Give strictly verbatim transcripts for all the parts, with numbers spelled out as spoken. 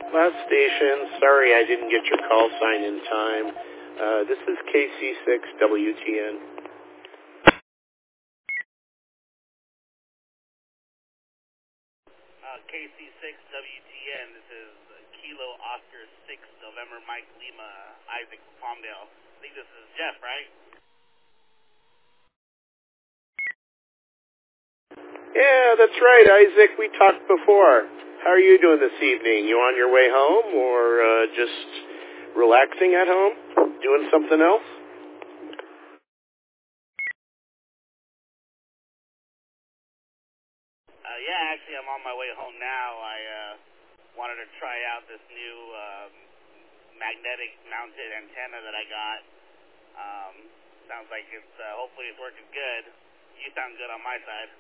Last station, sorry I didn't get your call sign in time. Uh, this is K C six W T N. Uh, K C six W T N, this is Kilo Oscar six, November Mike Lima, Isaac Palmdale. I think this is Jeff, right? Yeah, that's right, Isaac. We talked before. How are you doing this evening? You on your way home or uh, just relaxing at home? Doing something else? Uh, yeah, actually, I'm on my way home now. I uh, wanted to try out this new um, magnetic mounted antenna that I got. Um, sounds like it's, uh, hopefully it's working good. You sound good on my side.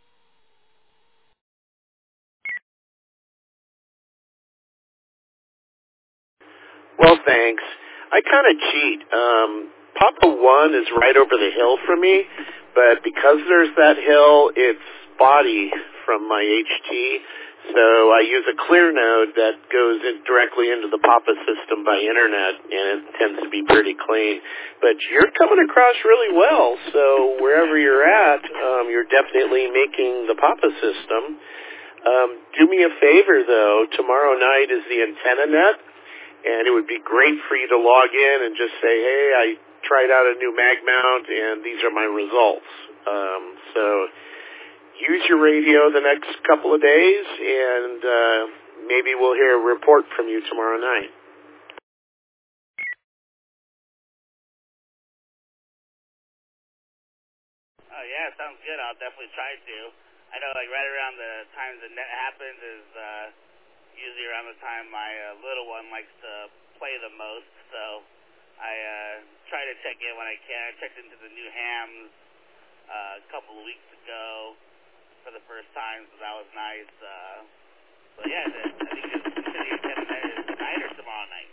Well, thanks. I kind of cheat. Um, Papa One is right over the hill from me, but because there's that hill, it's spotty from my H T, so I use a clear node that goes in directly into the Papa system by internet, and it tends to be pretty clean. But you're coming across really well, so wherever you're at, um, you're definitely making the Papa system. Um, do me a favor, though. Tomorrow night is the antenna net. And it would be great for you to log in and just say, hey, I tried out a new mag mount, and these are my results. Um, so use your radio the next couple of days, and uh, maybe we'll hear a report from you tomorrow night. Oh, yeah, sounds good. I'll definitely try to. I know, like, right around the times the net happens is uh, usually around the time my uh, little one likes to play the most, so I uh, try to check in when I can. I checked into the new hams uh, a couple of weeks ago for the first time, so that was nice. Uh, but yeah, the, I think this is the antenna is tonight or tomorrow night.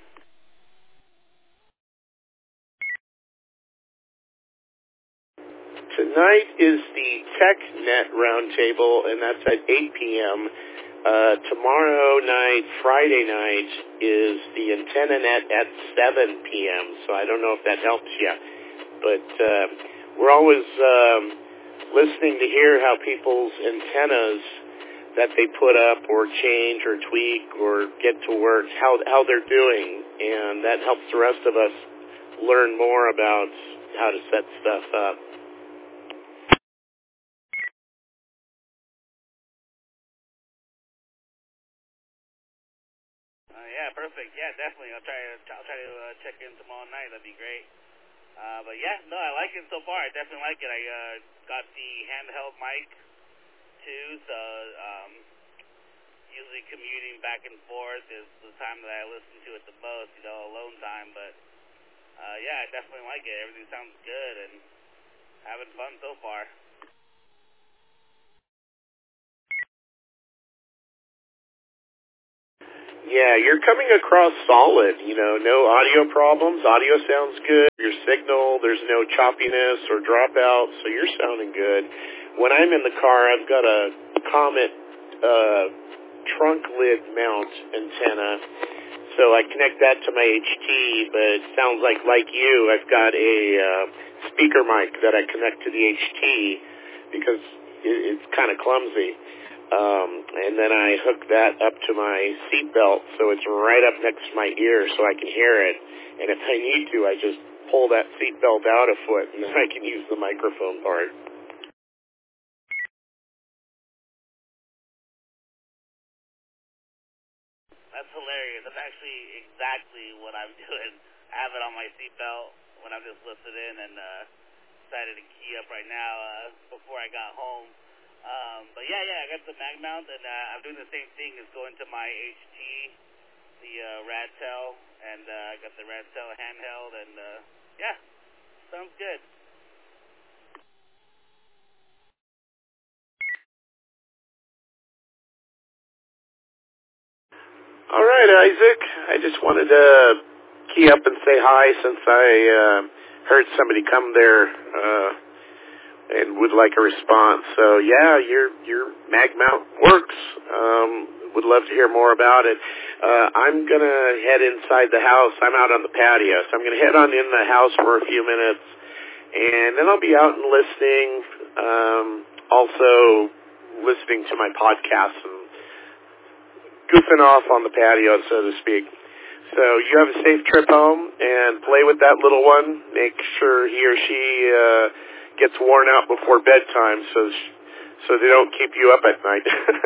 Tonight is the TechNet Roundtable, and that's at eight p.m. Uh, tomorrow night, Friday night, is the Antenna Net at seven p.m., so I don't know if that helps you. But uh, we're always um, listening to hear how people's antennas that they put up or change or tweak or get to work, how, how they're doing, and that helps the rest of us learn more about how to set stuff up. Uh, yeah, perfect. Yeah, definitely. I'll try to I'll try to uh, check in tomorrow night. That'd be great. Uh, but yeah, no, I like it so far. I definitely like it. I uh, got the handheld mic too, so um, usually commuting back and forth is the time that I listen to it the most, you know, alone time. But uh, yeah, I definitely like it. Everything sounds good and having fun so far. Yeah, you're coming across solid, you know, no audio problems. Audio sounds good. Your signal, there's no choppiness or dropouts, so you're sounding good. When I'm in the car, I've got a Comet uh, trunk lid mount antenna, so I connect that to my H T, but it sounds like, like you, I've got a uh, speaker mic that I connect to the H T because it, it's kind of clumsy. Um, and then I hook that up to my seatbelt so it's right up next to my ear so I can hear it. And if I need to, I just pull that seatbelt out a foot and then I can use the microphone part. That's hilarious. That's actually exactly what I'm doing. I have it on my seatbelt when I'm just listening and uh, decided to key up right now uh, before I got home. Um, but yeah, yeah, I got the mag mount, and uh, I'm doing the same thing as going to my H T, the uh, Radtel, and uh, I got the Radtel handheld, and uh, yeah, sounds good. All right, Isaac. I just wanted to key up and say hi since I uh, heard somebody come there uh, and would like a response. So yeah, your your mag mount works. Um, would love to hear more about it. Uh, I'm going to head inside the house. I'm out on the patio, so I'm going to head on in the house for a few minutes, and then I'll be out and listening, um, also listening to my podcast and goofing off on the patio, so to speak. So you have a safe trip home, and play with that little one. Make sure he or she uh, gets worn out before bedtime, so so they don't keep you up at night.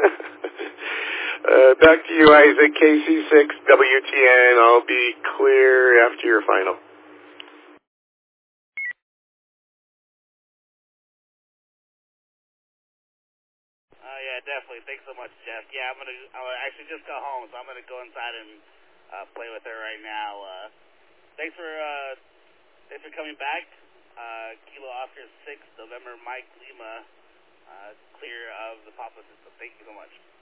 uh, back to you, Isaac. K C six W T N. I'll be clear after your final. Uh, yeah, definitely. Thanks so much, Jeff. Yeah, I'm gonna. I actually just got home, so I'm gonna go inside and uh, play with her right now. Uh, thanks for uh, thanks for coming back. Uh, Kilo Oscar six, November Mike Lima, uh, clear of the Papa system. Thank you so much.